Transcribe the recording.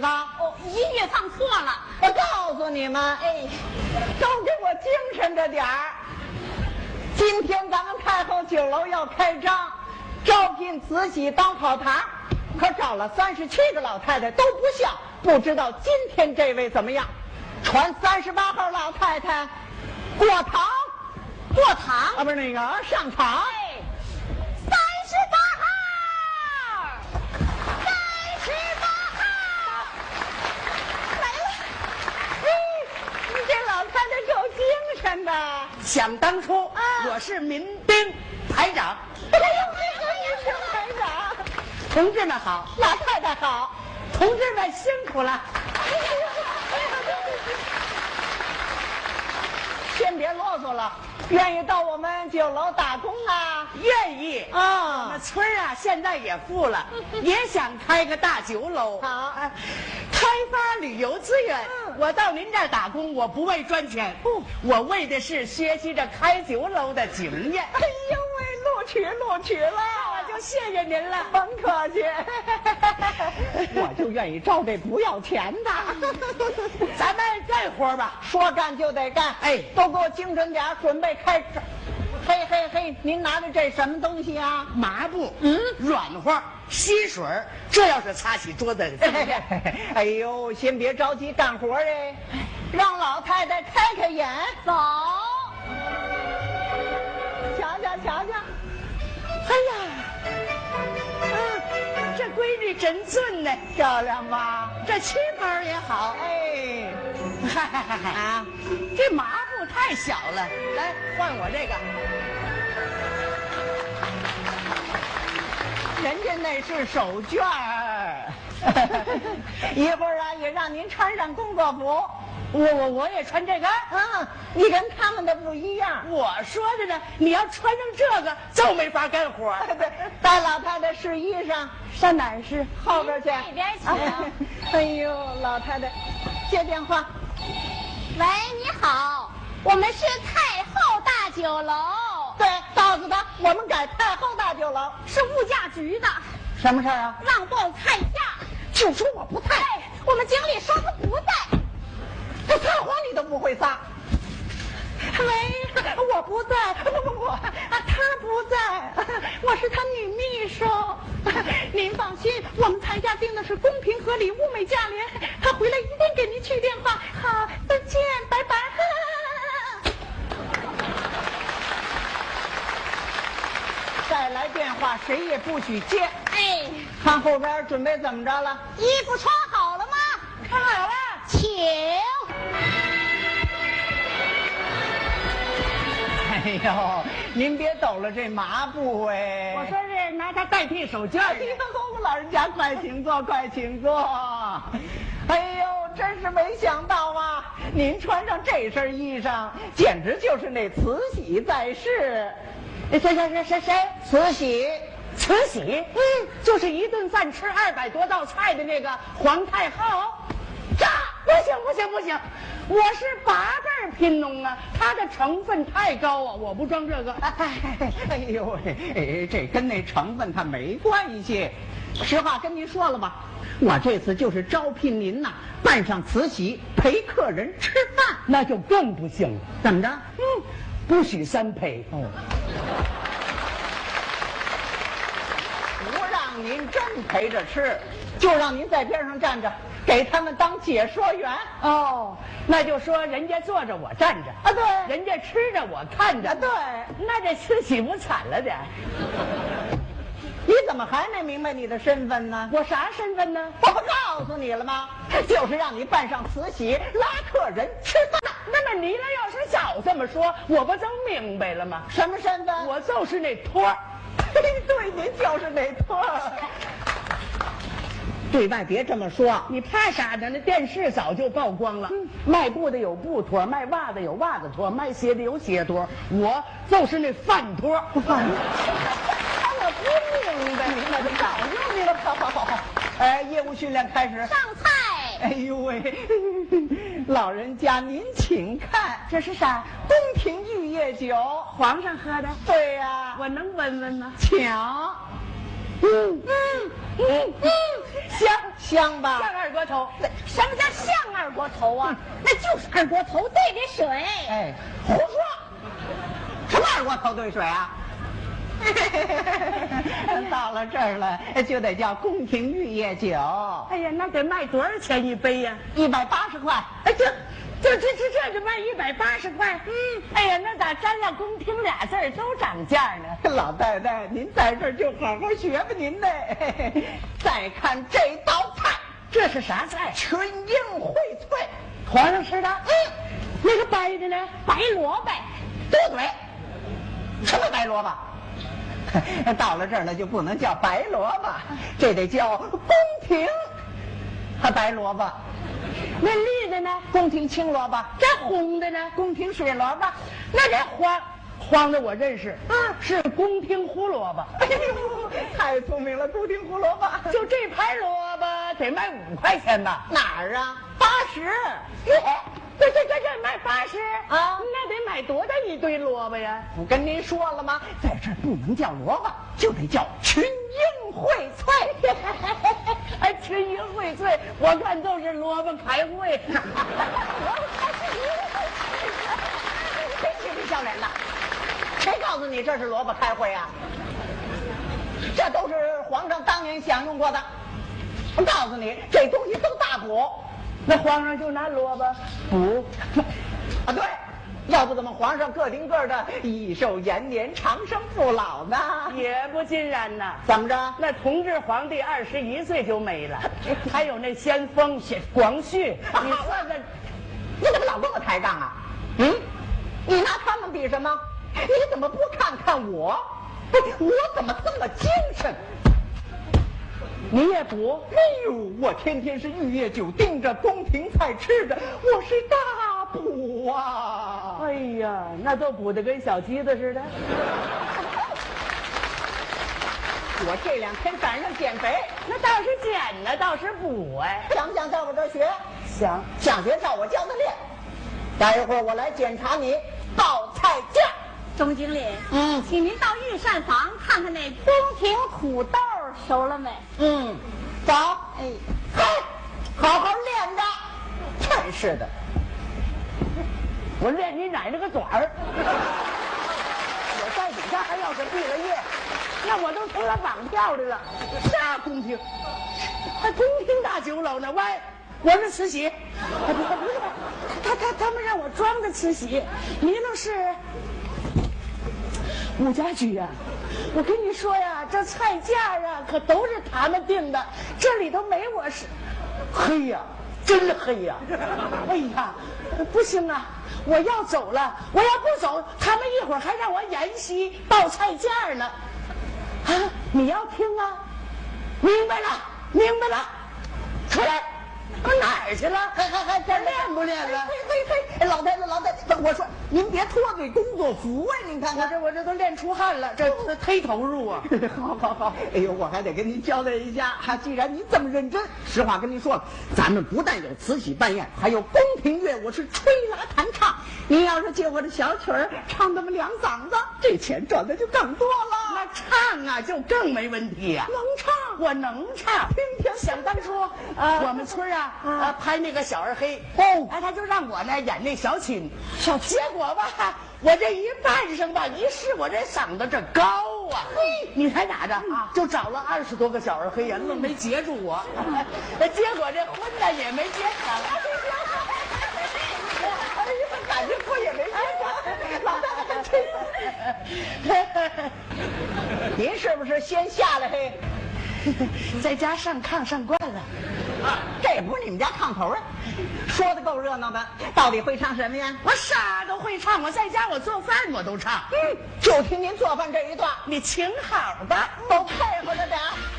吧？ 哦，音乐放错了。 我告诉你们， 哎， 都给我精神着点儿。今天咱们太后酒楼要开张，招聘慈禧当跑堂，可找了37个老太太都不像，不知道今天这位怎么样？传38号老太太过堂， 过堂啊，不是那个上场。 哎，38号来了。 你这老太太够精神的。 想当初，我是民兵排长。 哎呦，这个是排长。 同志们好， 老太太好。 同志们辛苦了。 先别啰嗦了，愿意到我们酒楼打工啊？ 愿意啊我们村啊现在也富了，也想开个大酒楼。 好开发旅游资源。我到您这儿打工，我不为赚钱，我为的是学习着开酒楼的经验。 哎呦喂，录取了， 我就谢谢您了。 甭客气。我就愿意招这不要钱的。 咱们干活吧， 说干就得干。 哎都给我精神点，准备开始。嘿嘿嘿，您拿的这什么东西啊？ 麻布，软和，吸水，这要是擦起桌子， 哎呦，先别着急干活哎，让老太太开开眼。 走， 瞧瞧瞧瞧。 哎呀，这闺女真俊呢， 漂亮吧？ 这旗袍也好。 哎， 啊，这麻布太小了，来换我这个。 人家那是手绢儿。一会儿啊，也让您穿上工作服。 我也穿这个。 你跟他们的不一样。 我说的呢，你要穿上这个就没法干活。 对，带老太太试衣裳， 上哪儿试？ 后边去。 那边请。 哎呦，老太太，接电话。 喂，你好，我们是太后大酒楼， 对，告诉他我们改太后大酒楼。 是物价局的， 什么事儿啊？ 让报菜价。 就说我不在。 哎，我们经理说他不在。 这撒谎你都不会撒。喂，我不在，不，他不在，我是他女秘书。您放心，我们菜价定的是公平合理、物美价廉。他回来一定给您去电话。好，再见，拜拜。再来电话，谁也不许接。 哎， 看后边准备怎么着了？ 衣服穿好了吗？ 看好了， 请。 哎呦，您别抖了这麻布哎！ 我说是拿它代替手绢。 哎呦，老人家快请坐，快请坐。哎呦，真是没想到啊！您穿上这身衣裳，简直就是那慈禧在世。 谁？ 慈禧。 慈禧？就是一顿饭吃200多道菜的那个皇太后。这不行！我是8辈贫农啊，它的成分太高啊，我不装这个。 哎呦喂，这跟那成分它没关系。实话跟您说了吧，我这次就是招聘您呐，扮上慈禧陪客人吃饭。 那就更不行了。 怎么着？ 不许3陪。 不让您真陪着吃，就让您在边上站着，给他们当解说员。 那就说人家坐着我站着啊，对， 人家吃着我看着。 对， 那这慈禧不惨了点？ 你怎么还没明白你的身份呢？ 我啥身份呢？ 我不告诉你了吗？就是让你扮上慈禧拉客人吃饭。 那么你呢？要是早这么说，我不就明白了吗？ 什么身份？ 我就是那托儿。 对，您就是那托儿。对外别这么说， 你怕啥呢？那电视早就曝光了。卖布的有布托，卖袜子有袜子托，卖鞋的有鞋托，我就是那饭托。 我不明白，这早就明白。好。业务训练开始。 上菜。 哎呦喂，老人家您请看， 这是啥？ 宫廷玉液酒， 皇上喝的。 对呀， 我能闻闻吗？ 请。 香吧？ 像二锅头。 什么叫像二锅头啊？那就是二锅头兑的水。 哎，胡说！什么二锅头兑水啊？到了这儿了，就得叫宫廷玉液酒。 哎呀，那得卖多少钱一杯呀 ？180块。 哎，这就卖180块。哎呀，那咋沾了宫廷俩字儿都涨价呢？ 老太太，您在这儿就好好学吧您的。再看这道菜， 这是啥菜？ 群英荟萃， 皇上吃的。那个白的呢？ 白萝卜。 多嘴。什么白萝卜？到了这儿了就不能叫白萝卜，这得叫宫廷白萝卜。 那绿的呢？ 宫廷青萝卜。 这红的呢？ 宫廷水萝卜。 那这黄的我认识，是宫廷胡萝卜。 哎呦，太聪明了，宫廷胡萝卜。 就这盘萝卜得卖5块钱吧？ 哪儿啊？80。 这卖80 啊？ 那得买多大一堆萝卜呀？ 不跟您说了吗？在这儿不能叫萝卜，就得叫群英荟萃。 哎，群英荟萃，我看都是萝卜开会。 谁欺负小人了？谁告诉你这是萝卜开会啊？这都是皇上当年享用过的。我告诉你，这东西都大补。 那皇上就拿萝卜补啊？对，要不怎么皇上个顶个的益寿延年、长生不老呢？ 也不尽然呐。 怎么着？ 那同治皇帝21岁就没了，还有那先锋广旭，你算算， 你怎么老跟我抬杠啊？你拿他们比什么？你怎么不看看我？我怎么这么精神？ 你也补？ 哎呦，我天天是玉液酒盯着，宫廷菜吃着，我是大补啊！ 哎呀，那都补得跟小鸡子似的。 我这2天赶上减肥， 那倒是减呢，倒是补哎。 想不想在我这儿学？ 想学照我教的练。待一会儿我来检查你报菜价。 钟经理，请您到御膳房看看那宫廷土豆熟了没？ 走。哎，好好练着。真是的， 我练你奶奶个短儿！我在底下还要是毕了业，那我都成了绑票的了。啥宫廷？还宫廷大酒楼呢？喂，我是慈禧。不是，他们让我装着慈禧，你那是武家驹呀。我跟你说呀，这菜价啊可都是他们定的，这里头没我是。黑呀，真黑呀！哎呀，不行啊，我要走了，我要不走，他们一会儿还让我沿袭报菜价呢。啊，你要听啊？明白了，出来。我哪儿去了？还练不练了？ 嘿，老太太，我说您别脱这工作服啊！您看看， 我这都练出汗了，这忒投入啊！ 好，哎呦，我还得跟您交代一下，既然您这么认真，实话跟您说了，咱们不但有慈禧扮演，还有宫廷乐，我是吹拉弹唱。您要是借我这小曲儿唱那么2嗓子，这钱赚的就更多了。 那唱啊，就更没问题呀。 能唱， 我能唱。想当初，我们村拍那个小二黑，他就让我呢演那小青，结果吧，我这一扮上吧，一试我这嗓子这高啊，你猜咋着？就找了20多个小二黑呀，愣没截住我，结果这婚呢也没结成。 哎呀，感情婚也没结成，老大真。您是不是先下来嘿？ 在家上炕上惯了， 这不是你们家炕头啊？说的够热闹的，到底会唱什么呀？ 我啥都会唱，我在家我做饭我都唱。 就听您做饭这一段， 你请好吧， 都配合着点。